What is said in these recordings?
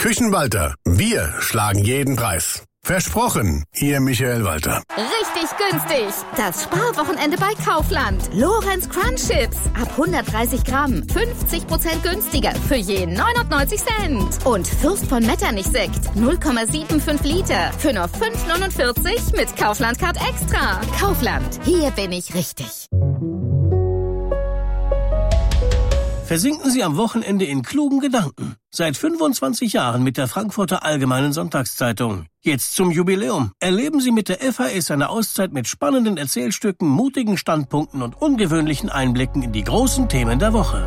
Küchenwalter, wir schlagen jeden Preis. Versprochen, Ihr Michael Walter. Richtig günstig. Das Sparwochenende bei Kaufland. Lorenz Crunch Chips. Ab 130 Gramm. 50% günstiger. Für je 99 Cent. Und Fürst von Metternich Sekt. 0,75 Liter. Für nur 5,49 mit Kaufland Card Extra. Kaufland. Hier bin ich richtig. Versinken Sie am Wochenende in klugen Gedanken. Seit 25 Jahren mit der Frankfurter Allgemeinen Sonntagszeitung. Jetzt zum Jubiläum. Erleben Sie mit der FAS eine Auszeit mit spannenden Erzählstücken, mutigen Standpunkten und ungewöhnlichen Einblicken in die großen Themen der Woche.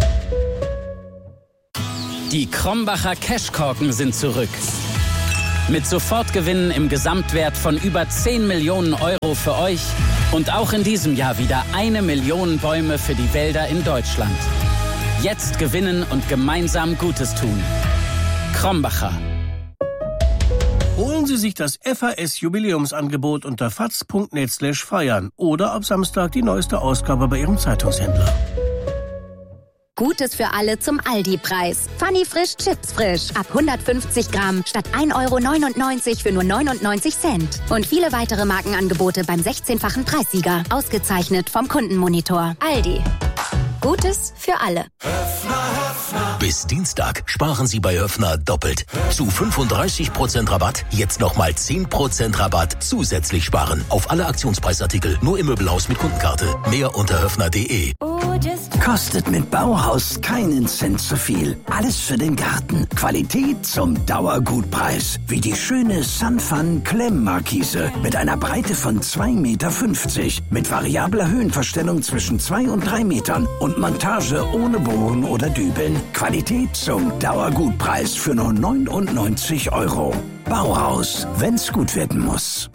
Die Krombacher Cashkorken sind zurück. Mit Sofortgewinnen im Gesamtwert von über 10 Millionen Euro für euch und auch in diesem Jahr wieder 1 Million Bäume für die Wälder in Deutschland. Jetzt gewinnen und gemeinsam Gutes tun. Krombacher. Holen Sie sich das FAS-Jubiläumsangebot unter faz.net/feiern oder ab Samstag die neueste Ausgabe bei Ihrem Zeitungshändler. Gutes für alle zum Aldi-Preis. Funny Frisch Chips Frisch. Ab 150 Gramm statt 1,99 € für nur 99 Cent. Und viele weitere Markenangebote beim 16-fachen Preissieger. Ausgezeichnet vom Kundenmonitor. Aldi. Gutes für alle. Bis Dienstag sparen Sie bei Höffner doppelt. Zu 35% Rabatt, jetzt nochmal 10% Rabatt zusätzlich sparen. Auf alle Aktionspreisartikel, nur im Möbelhaus mit Kundenkarte. Mehr unter höffner.de. Kostet mit Bauhaus keinen Cent zu viel. Alles für den Garten. Qualität zum Dauergutpreis. Wie die schöne Sunfun Klemmmarkise mit einer Breite von 2,50 Meter. Mit variabler Höhenverstellung zwischen 2 und 3 Metern. Und Montage ohne Bohren oder Dübeln. Qualität zum Dauergutpreis für nur 99 €. Bauhaus, wenn's gut werden muss.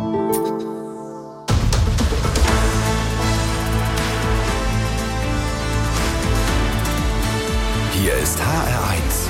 Hier ist HR1.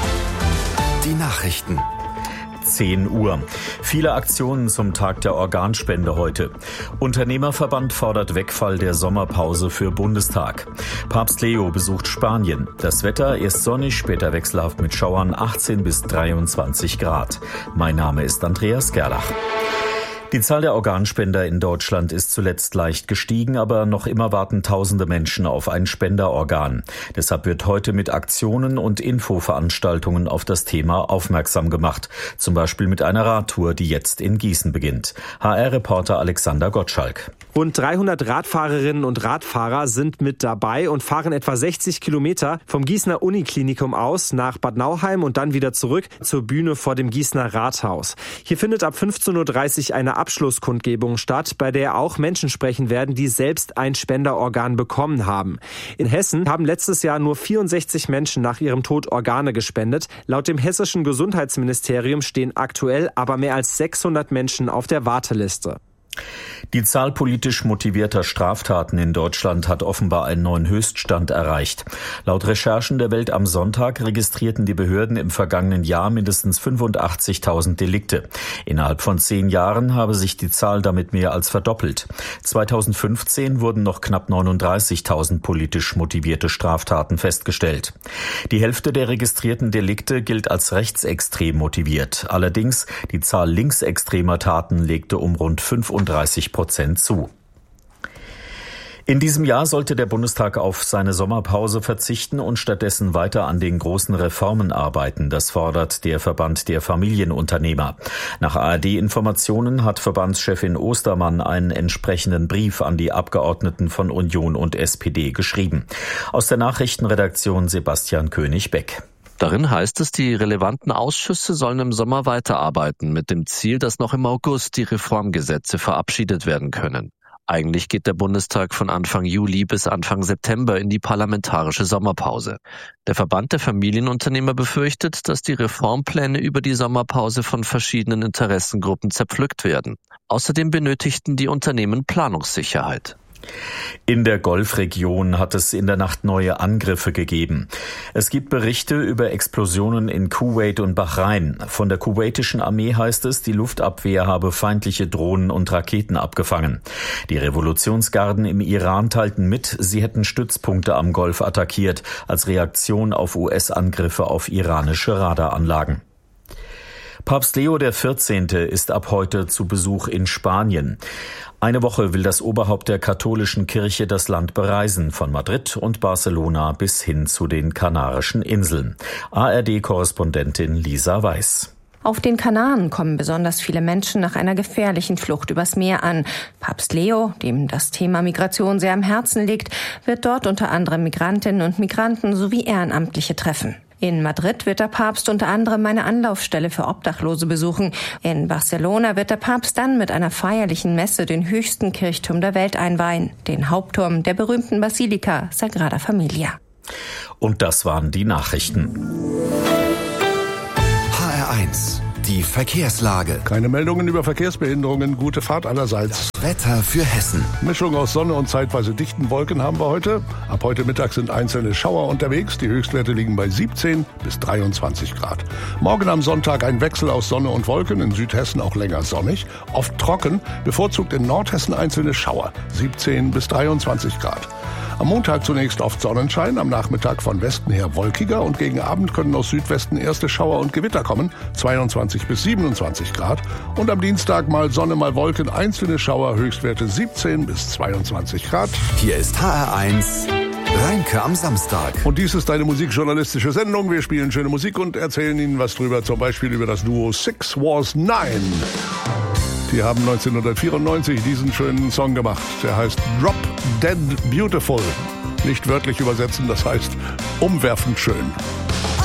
Die Nachrichten. 10 Uhr. Viele Aktionen zum Tag der Organspende heute. Unternehmerverband fordert Wegfall der Sommerpause für Bundestag. Papst Leo besucht Spanien. Das Wetter erst sonnig, später wechselhaft mit Schauern, 18 bis 23 Grad. Mein Name ist Andreas Gerlach. Die Zahl der Organspender in Deutschland ist zuletzt leicht gestiegen, aber noch immer warten tausende Menschen auf ein Spenderorgan. Deshalb wird heute mit Aktionen und Infoveranstaltungen auf das Thema aufmerksam gemacht. Zum Beispiel mit einer Radtour, die jetzt in Gießen beginnt. HR-Reporter Alexander Gottschalk. Rund 300 Radfahrerinnen und Radfahrer sind mit dabei und fahren etwa 60 Kilometer vom Gießener Uniklinikum aus nach Bad Nauheim und dann wieder zurück zur Bühne vor dem Gießener Rathaus. Hier findet ab 15:30 Uhr eine Abschlusskundgebung statt, bei der auch Menschen sprechen werden, die selbst ein Spenderorgan bekommen haben. In Hessen haben letztes Jahr nur 64 Menschen nach ihrem Tod Organe gespendet. Laut dem hessischen Gesundheitsministerium stehen aktuell aber mehr als 600 Menschen auf der Warteliste. Die Zahl politisch motivierter Straftaten in Deutschland hat offenbar einen neuen Höchststand erreicht. Laut Recherchen der Welt am Sonntag registrierten die Behörden im vergangenen Jahr mindestens 85.000 Delikte. Innerhalb von 10 Jahren habe sich die Zahl damit mehr als verdoppelt. 2015 wurden noch knapp 39.000 politisch motivierte Straftaten festgestellt. Die Hälfte der registrierten Delikte gilt als rechtsextrem motiviert. Allerdings die Zahl linksextremer Taten legte um rund 35% zu. In diesem Jahr sollte der Bundestag auf seine Sommerpause verzichten und stattdessen weiter an den großen Reformen arbeiten. Das fordert der Verband der Familienunternehmer. Nach ARD-Informationen hat Verbandschefin Ostermann einen entsprechenden Brief an die Abgeordneten von Union und SPD geschrieben. Aus der Nachrichtenredaktion Sebastian König-Beck. Darin heißt es, die relevanten Ausschüsse sollen im Sommer weiterarbeiten, mit dem Ziel, dass noch im August die Reformgesetze verabschiedet werden können. Eigentlich geht der Bundestag von Anfang Juli bis Anfang September in die parlamentarische Sommerpause. Der Verband der Familienunternehmer befürchtet, dass die Reformpläne über die Sommerpause von verschiedenen Interessengruppen zerpflückt werden. Außerdem benötigten die Unternehmen Planungssicherheit. In der Golfregion hat es in der Nacht neue Angriffe gegeben. Es gibt Berichte über Explosionen in Kuwait und Bahrain. Von der kuwaitischen Armee heißt es, die Luftabwehr habe feindliche Drohnen und Raketen abgefangen. Die Revolutionsgarden im Iran teilten mit, sie hätten Stützpunkte am Golf attackiert, als Reaktion auf US-Angriffe auf iranische Radaranlagen. Papst Leo XIV. Ist ab heute zu Besuch in Spanien. Eine Woche will das Oberhaupt der katholischen Kirche das Land bereisen, von Madrid und Barcelona bis hin zu den Kanarischen Inseln. ARD-Korrespondentin Lisa Weiß. Auf den Kanaren kommen besonders viele Menschen nach einer gefährlichen Flucht übers Meer an. Papst Leo, dem das Thema Migration sehr am Herzen liegt, wird dort unter anderem Migrantinnen und Migranten sowie Ehrenamtliche treffen. In Madrid wird der Papst unter anderem eine Anlaufstelle für Obdachlose besuchen. In Barcelona wird der Papst dann mit einer feierlichen Messe den höchsten Kirchturm der Welt einweihen, den Hauptturm der berühmten Basilika Sagrada Familia. Und das waren die Nachrichten. HR1, die Verkehrslage. Keine Meldungen über Verkehrsbehinderungen, gute Fahrt allerseits. Wetter für Hessen. Mischung aus Sonne und zeitweise dichten Wolken haben wir heute. Ab heute Mittag sind einzelne Schauer unterwegs. Die Höchstwerte liegen bei 17 bis 23 Grad. Morgen am Sonntag ein Wechsel aus Sonne und Wolken. In Südhessen auch länger sonnig. Oft trocken, bevorzugt in Nordhessen einzelne Schauer. 17 bis 23 Grad. Am Montag zunächst oft Sonnenschein, am Nachmittag von Westen her wolkiger und gegen Abend können aus Südwesten erste Schauer und Gewitter kommen, 22 bis 27 Grad. Und am Dienstag mal Sonne, mal Wolken, einzelne Schauer, Höchstwerte 17 bis 22 Grad. Hier ist HR1 Reinke am Samstag. Und dies ist eine musikjournalistische Sendung. Wir spielen schöne Musik und erzählen Ihnen was drüber, zum Beispiel über das Duo Six Was Nine. Die haben 1994 diesen schönen Song gemacht. Der heißt Drop Dead Beautiful. Nicht wörtlich übersetzen, das heißt umwerfend schön.